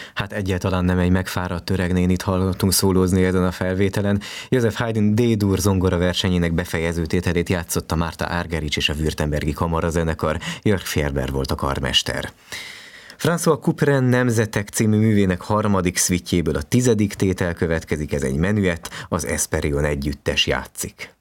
Hát egyáltalán nem egy megfáradt öreg nénit hallottunk szólózni ezen a felvételen. József Haydn D-dur zongora versenyének befejező tételét játszotta Márta Argerich és a Württembergi Kamarazenekar, Jörg Fjerber volt a karmester. François Couperin Nemzetek című művének harmadik szvittjéből a 10. tétel következik, ez egy menüett, az Esperion együttes játszik.